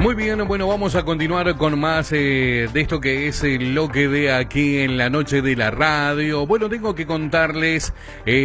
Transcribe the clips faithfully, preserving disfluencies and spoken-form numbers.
Muy bien, bueno, vamos a continuar con más eh, de esto que es el lo que de aquí en la noche de la radio. Bueno, tengo que contarles,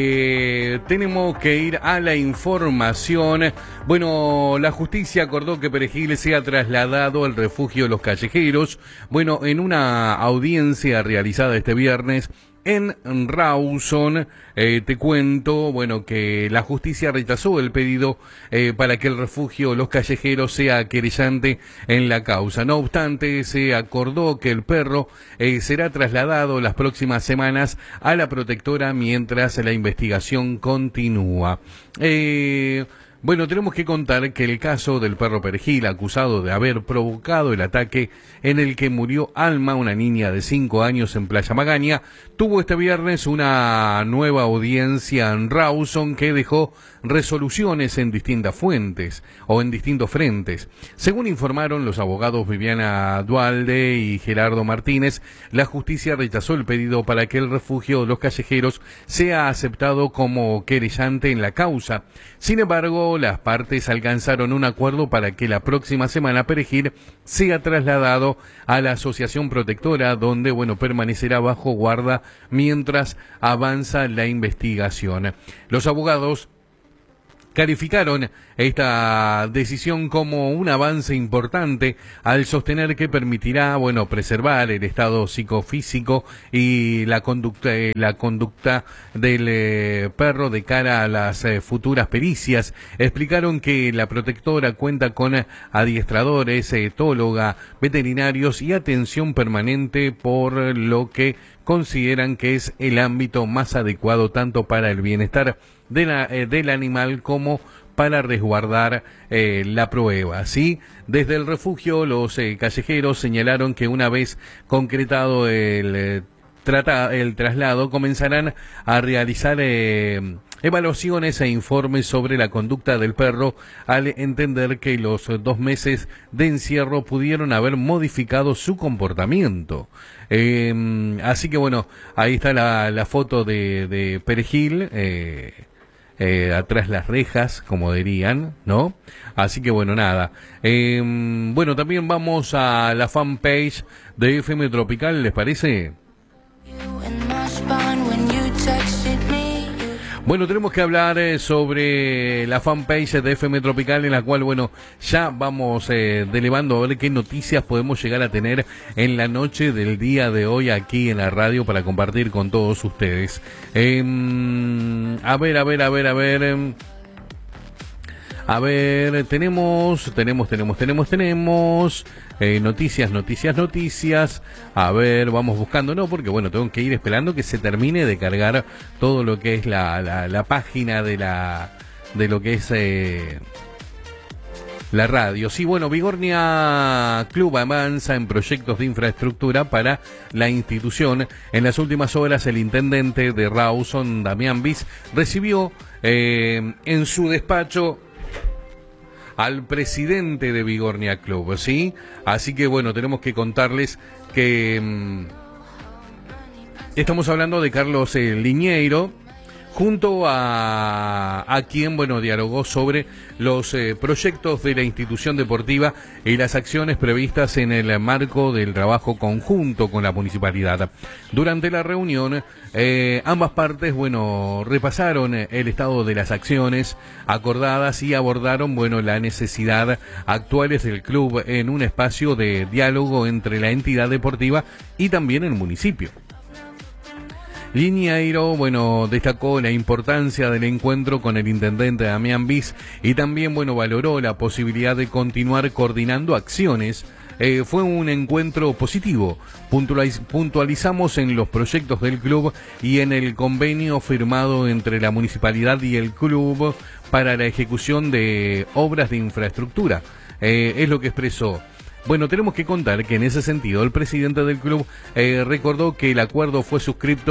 eh, tenemos que ir a la información. Bueno, la justicia acordó que Perejil sea trasladado al refugio de los callejeros. Bueno, en una audiencia realizada este viernes en Rawson, eh, te cuento, bueno, que la justicia rechazó el pedido eh, para que el refugio Los Callejeros sea querellante en la causa. No obstante, se acordó que el perro eh, será trasladado las próximas semanas a la protectora mientras la investigación continúa. Eh... Bueno, tenemos que contar que el caso del perro Perejil, acusado de haber provocado el ataque en el que murió Alma, una niña de cinco años en Playa Magaña, tuvo este viernes una nueva audiencia en Rawson que dejó resoluciones en distintas fuentes o en distintos frentes. Según informaron los abogados Viviana Dualde y Gerardo Martínez, la justicia rechazó el pedido para que el refugio de los callejeros sea aceptado como querellante en la causa. Sin embargo, las partes alcanzaron un acuerdo para que la próxima semana Perejil sea trasladado a la asociación protectora, donde, bueno, permanecerá bajo guarda mientras avanza la investigación. Los abogados calificaron esta decisión como un avance importante al sostener que permitirá, bueno, preservar el estado psicofísico y la conducta, eh, la conducta del eh, perro de cara a las eh, futuras pericias. Explicaron que la protectora cuenta con adiestradores, etóloga, veterinarios y atención permanente, por lo que consideran que es el ámbito más adecuado tanto para el bienestar de la, eh, del animal como para resguardar eh, la prueba. ¿Sí? Desde el refugio, los eh, callejeros señalaron que una vez concretado el, eh, trata, el traslado, comenzarán a realizar eh, evaluaciones e informes sobre la conducta del perro, al entender que los dos meses de encierro pudieron haber modificado su comportamiento. Eh, así que bueno, ahí está la, la foto de, de Perejil, eh, Eh, atrás las rejas, como dirían, ¿no? Así que bueno, nada. Eh, bueno, también vamos a la fanpage de F M Tropical, ¿les parece? Bueno, tenemos que hablar eh, sobre la fanpage de F M Tropical, en la cual, bueno, ya vamos eh, delevando a ver qué noticias podemos llegar a tener en la noche del día de hoy aquí en la radio para compartir con todos ustedes. Eh, a ver, a ver, a ver, a ver... Eh, A ver, tenemos, tenemos, tenemos, tenemos, tenemos eh, noticias, noticias, noticias. A ver, vamos buscando, no, porque bueno, tengo que ir esperando que se termine de cargar todo lo que es la, la, la página de la, de lo que es eh, la radio. Sí, bueno, Vigornia Club avanza en proyectos de infraestructura para la institución. En las últimas horas, el intendente de Rawson, Damián Bis, recibió eh, en su despacho al presidente de Vigornia Club, ¿sí? Así que bueno, tenemos que contarles que mmm, estamos hablando de Carlos eh, Liñeiro, junto a, a quien, bueno, dialogó sobre los eh, proyectos de la institución deportiva y las acciones previstas en el marco del trabajo conjunto con la municipalidad. Durante la reunión, eh, ambas partes, bueno, repasaron el estado de las acciones acordadas y abordaron, bueno, la necesidad actuales del club en un espacio de diálogo entre la entidad deportiva y también el municipio. Liñeiro, bueno, destacó la importancia del encuentro con el intendente Damián Bis y también, bueno, valoró la posibilidad de continuar coordinando acciones. Eh, fue un encuentro positivo. Puntualiz- puntualizamos en los proyectos del club y en el convenio firmado entre la municipalidad y el club para la ejecución de obras de infraestructura. Eh, es lo que expresó. Bueno, tenemos que contar que en ese sentido el presidente del club eh, recordó que el acuerdo fue suscrito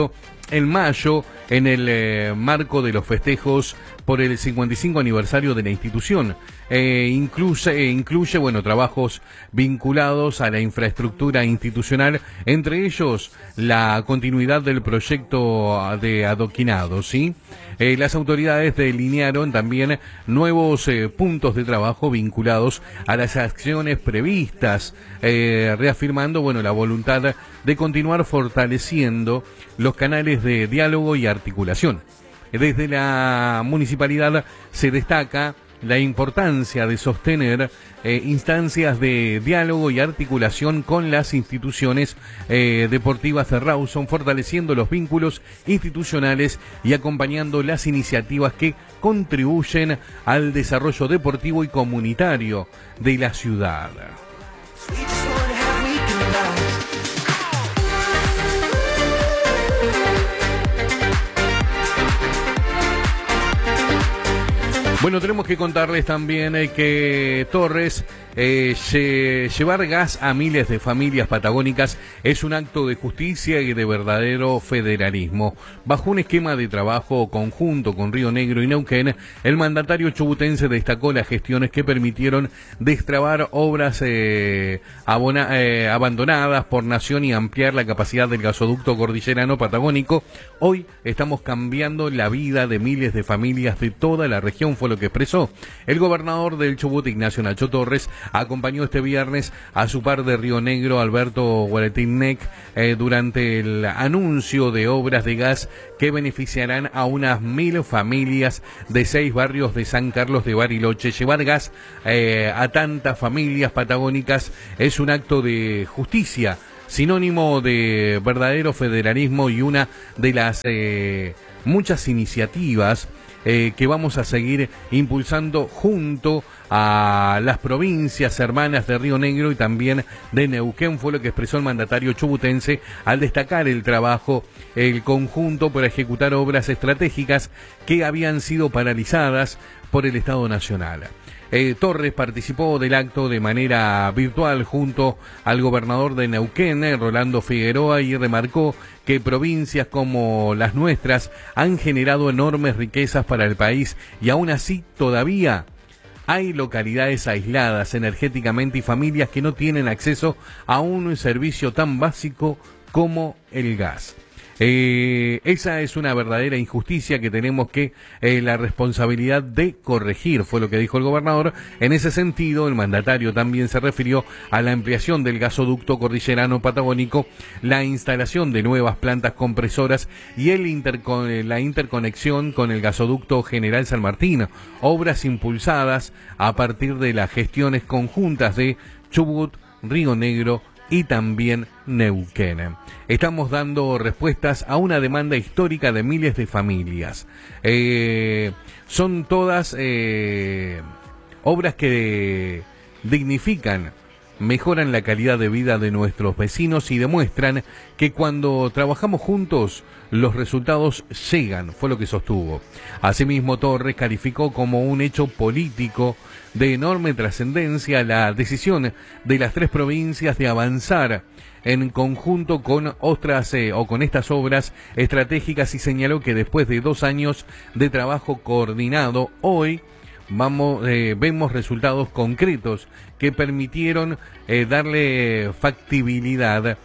en mayo, en el eh, marco de los festejos por el cincuenta y cinco aniversario de la institución. Eh, incluye, eh, incluye, bueno, trabajos vinculados a la infraestructura institucional, entre ellos la continuidad del proyecto de adoquinado, ¿sí? Eh, las autoridades delinearon también nuevos eh, puntos de trabajo vinculados a las acciones previstas, eh, reafirmando, bueno, la voluntad de continuar fortaleciendo los canales de diálogo y articulación. Desde la municipalidad se destaca la importancia de sostener eh, instancias de diálogo y articulación con las instituciones eh, deportivas de Rawson, fortaleciendo los vínculos institucionales y acompañando las iniciativas que contribuyen al desarrollo deportivo y comunitario de la ciudad. Bueno, tenemos que contarles también eh, que Torres, eh, lle llevar gas a miles de familias patagónicas es un acto de justicia y de verdadero federalismo. Bajo un esquema de trabajo conjunto con Río Negro y Neuquén, el mandatario chubutense destacó las gestiones que permitieron destrabar obras eh, eh, abandonadas por Nación y ampliar la capacidad del gasoducto cordillerano patagónico. Hoy estamos cambiando la vida de miles de familias de toda la región, fue lo que expresó. El gobernador del Chubut, Ignacio Nacho Torres, acompañó este viernes a su par de Río Negro, Alberto Guaretinec, eh, durante el anuncio de obras de gas que beneficiarán a unas mil familias de seis barrios de San Carlos de Bariloche. Llevar gas eh, a tantas familias patagónicas es un acto de justicia, sinónimo de verdadero federalismo y una de las eh, muchas iniciativas eh, que vamos a seguir impulsando junto a las provincias hermanas de Río Negro y también de Neuquén, fue lo que expresó el mandatario chubutense al destacar el trabajo, el conjunto para ejecutar obras estratégicas que habían sido paralizadas por el Estado Nacional. Eh, Torres participó del acto de manera virtual junto al gobernador de Neuquén, eh, Rolando Figueroa, y remarcó que provincias como las nuestras han generado enormes riquezas para el país y aún así todavía hay localidades aisladas energéticamente y familias que no tienen acceso a un servicio tan básico como el gas. Eh, esa es una verdadera injusticia que tenemos que eh, la responsabilidad de corregir, fue lo que dijo el gobernador. En ese sentido, el mandatario también se refirió a la ampliación del gasoducto cordillerano patagónico, la instalación de nuevas plantas compresoras y el intercon la interconexión con el gasoducto General San Martín, obras impulsadas a partir de las gestiones conjuntas de Chubut, Río Negro y también Neuquén. Estamos dando respuestas a una demanda histórica de miles de familias. Eh, son todas eh, obras que dignifican, mejoran la calidad de vida de nuestros vecinos y demuestran que cuando trabajamos juntos los resultados llegan, fue lo que sostuvo. Asimismo, Torres calificó como un hecho político de enorme trascendencia la decisión de las tres provincias de avanzar en conjunto con otras eh, o con estas obras estratégicas y señaló que después de dos años de trabajo coordinado, hoy vamos eh, vemos resultados concretos que permitieron eh, darle factibilidad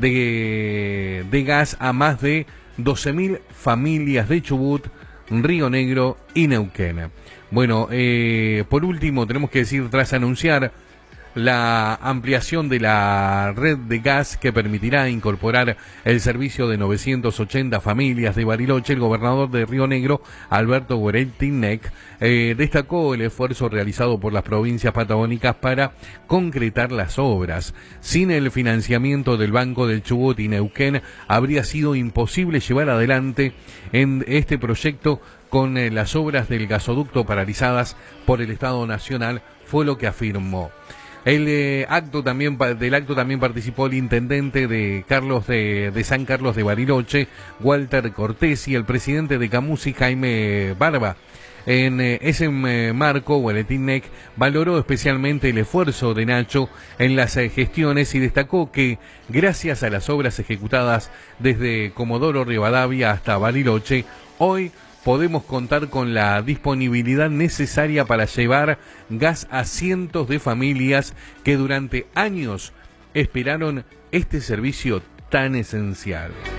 de, de gas a más de doce mil familias de Chubut, Río Negro y Neuquén. Bueno, eh, por último tenemos que decir, tras anunciar la ampliación de la red de gas que permitirá incorporar el servicio de novecientas ochenta familias de Bariloche, el gobernador de Río Negro, Alberto Guaretinec, eh, destacó el esfuerzo realizado por las provincias patagónicas para concretar las obras. Sin el financiamiento del Banco del Chubut y Neuquén, habría sido imposible llevar adelante en este proyecto con eh, las obras del gasoducto paralizadas por el Estado Nacional, fue lo que afirmó. El eh, acto también del acto también participó el intendente de Carlos de, de San Carlos de Bariloche, Walter Cortés, y el presidente de Camusi, Jaime Barba. En eh, ese eh, marco, Boletín N E C valoró especialmente el esfuerzo de Nacho en las eh, gestiones y destacó que gracias a las obras ejecutadas desde Comodoro Rivadavia hasta Bariloche, hoy podemos contar con la disponibilidad necesaria para llevar gas a cientos de familias que durante años esperaron este servicio tan esencial.